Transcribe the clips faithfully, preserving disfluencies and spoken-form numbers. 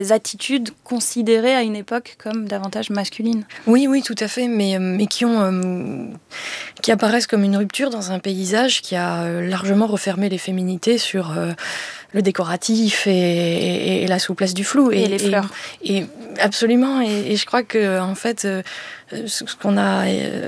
attitudes considérées à une époque comme davantage masculines. Oui, oui, tout à fait, mais, mais qui, ont, euh, qui apparaissent comme une rupture dans un paysage qui a euh, largement refermé les féminités sur euh, le décoratif et, et, et la souplesse du flou. Et, et les fleurs. Et, et absolument, et, et je crois que en fait, euh, ce qu'on a... Euh,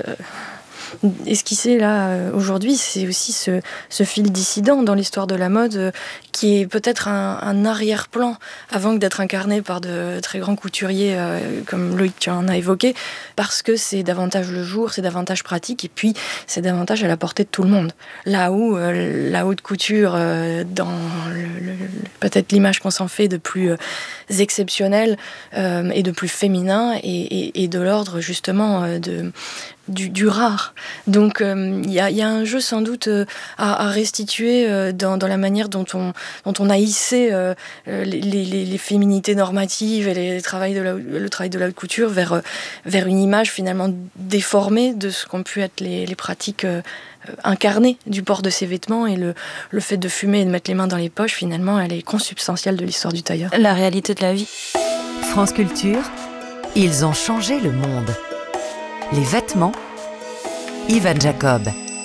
esquissé là euh, aujourd'hui, c'est aussi ce, ce fil dissident dans l'histoire de la mode euh, qui est peut-être un, un arrière-plan avant que d'être incarné par de très grands couturiers euh, comme Loïc tu en as évoqué, parce que c'est davantage le jour, c'est davantage pratique et puis c'est davantage à la portée de tout le monde. Là où euh, la haute couture, euh, dans le, le, peut-être l'image qu'on s'en fait de plus euh, exceptionnel euh, et de plus féminin et, et, et de l'ordre justement euh, de Du, du rare. Donc il euh, y, y a un jeu sans doute euh, à, à restituer euh, dans, dans la manière dont on, dont on a hissé euh, les, les, les féminités normatives et les, les travail de la, le travail de la haute couture vers, euh, vers une image finalement déformée de ce qu'ont pu être les, les pratiques euh, incarnées du port de ces vêtements, et le, le fait de fumer et de mettre les mains dans les poches, finalement, elle est consubstantielle de l'histoire du tailleur. La réalité de la vie. France Culture, ils ont changé le monde. Les vêtements, Ivan Jacob.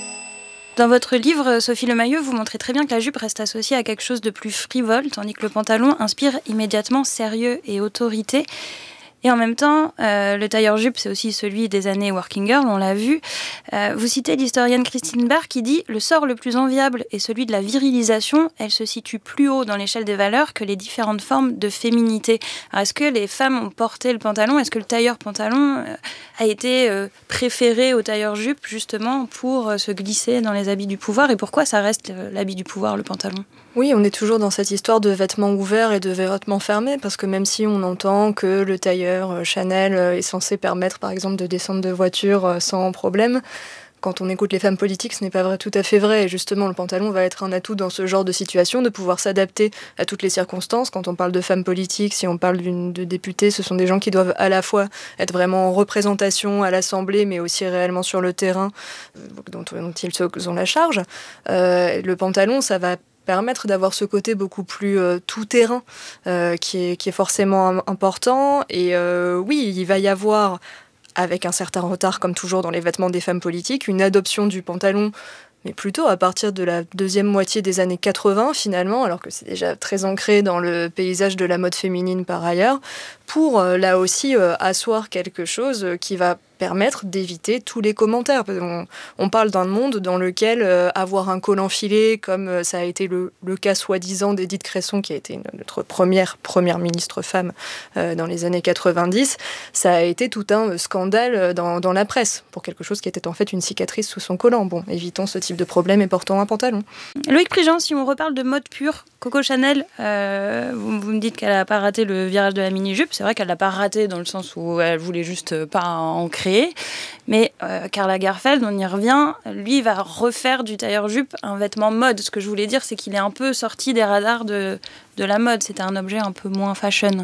Dans votre livre, Sophie Lemayeux, vous montrez très bien que la jupe reste associée à quelque chose de plus frivole, tandis que le pantalon inspire immédiatement sérieux et autorité. Et en même temps, euh, le tailleur-jupe, c'est aussi celui des années working girl, on l'a vu. Euh, vous citez l'historienne Christine Barr qui dit « Le sort le plus enviable est celui de la virilisation. Elle se situe plus haut dans l'échelle des valeurs que les différentes formes de féminité. » Alors, est-ce que les femmes ont porté le pantalon ? Est-ce que le tailleur-pantalon euh, a été euh, préféré au tailleur-jupe, justement, pour euh, se glisser dans les habits du pouvoir ? Et pourquoi ça reste euh, l'habit du pouvoir, le pantalon ? Oui, on est toujours dans cette histoire de vêtements ouverts et de vêtements fermés, parce que même si on entend que le tailleur Chanel est censé permettre, par exemple, de descendre de voiture sans problème, quand on écoute les femmes politiques, ce n'est pas vrai, tout à fait vrai. Et justement, le pantalon va être un atout dans ce genre de situation, de pouvoir s'adapter à toutes les circonstances. Quand on parle de femmes politiques, si on parle d'une, de députés, ce sont des gens qui doivent à la fois être vraiment en représentation à l'Assemblée, mais aussi réellement sur le terrain, dont, dont ils ont la charge. Euh, le pantalon, ça va permettre d'avoir ce côté beaucoup plus euh, tout-terrain euh, qui, est, qui est forcément important. Et euh, oui, il va y avoir, avec un certain retard, comme toujours dans les vêtements des femmes politiques, une adoption du pantalon, mais plutôt à partir de la deuxième moitié des années quatre-vingts, finalement, alors que c'est déjà très ancré dans le paysage de la mode féminine par ailleurs, pour euh, là aussi euh, asseoir quelque chose qui va permettre d'éviter tous les commentaires. On, on parle d'un monde dans lequel euh, avoir un col enfilé, comme euh, ça a été le, le cas soi-disant d'Édith Cresson, qui a été notre première première ministre femme euh, dans les années quatre-vingt-dix, ça a été tout un euh, scandale dans, dans la presse, pour quelque chose qui était en fait une cicatrice sous son collant. Bon, évitons ce type de problème et portons un pantalon. Loïc Prigent, si on reparle de mode pure, Coco Chanel, euh, vous, vous me dites qu'elle n'a pas raté le virage de la mini-jupe. C'est vrai qu'elle ne l'a pas raté dans le sens où elle voulait juste pas en créer. Mais euh, Karl Lagerfeld, on y revient, lui va refaire du tailleur-jupe un vêtement mode. Ce que je voulais dire, c'est qu'il est un peu sorti des radars de, de la mode. C'était un objet un peu moins fashion.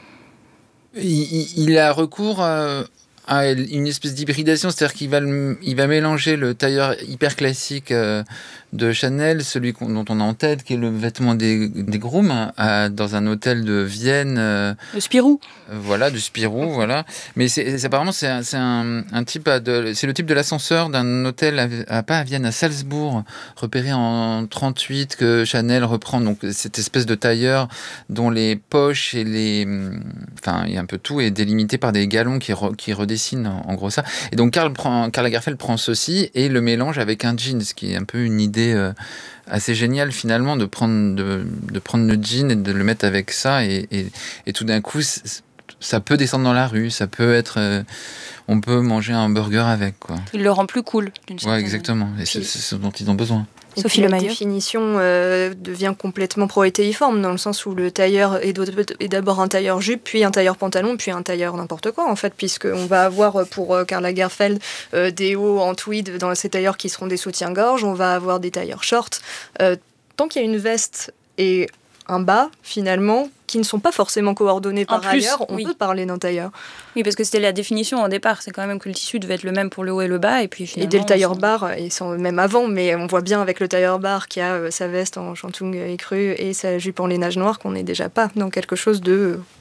Il, il a recours à, à une espèce d'hybridation, c'est-à-dire qu'il va, le, il va mélanger le tailleur hyper classique euh, de Chanel, celui dont on a en tête, qui est le vêtement des, des grooms, à, dans un hôtel de Vienne. Euh, le Spirou. Euh, voilà, du Spirou, voilà. Mais c'est, c'est, apparemment, c'est, un, c'est, un, un type de, c'est le type de l'ascenseur d'un hôtel, à, à, pas à Vienne, à Salzbourg, repéré en trente-huit, que Chanel reprend. Donc, cette espèce de tailleur dont les poches et les... Enfin, il y a un peu tout, est délimité par des galons qui, re, qui redessinent, en, en gros, ça. Et donc, Karl, prend, Karl Lagerfeld prend ceci et le mélange avec un jean, ce qui est un peu une idée Euh, assez génial finalement de prendre, de, de prendre le jean et de le mettre avec ça et, et, et tout d'un coup ça peut descendre dans la rue, ça peut être euh, on peut manger un burger avec quoi. Il le rend plus cool d'une certaine ouais exactement et c'est, c'est ce dont ils ont besoin. Et Sophie puis la définition euh, devient complètement proétéiforme dans le sens où le tailleur est, est d'abord un tailleur jupe, puis un tailleur pantalon, puis un tailleur n'importe quoi en fait, puisqu'on va avoir pour euh, Karl Lagerfeld euh, des hauts en tweed dans ces tailleurs qui seront des soutiens-gorge, on va avoir des tailleurs shorts. Euh, tant qu'il y a une veste et un bas, finalement, qui ne sont pas forcément coordonnés par plus, ailleurs, on oui. peut parler d'un tailleur. Oui, parce que c'était la définition au départ, c'est quand même que le tissu devait être le même pour le haut et le bas, et puis finalement... Et dès le tailleur bar, ils sont même avant, mais on voit bien avec le tailleur bar qui a euh, sa veste en chantung écrue et sa jupe en lainage noir qu'on n'est déjà pas dans quelque chose de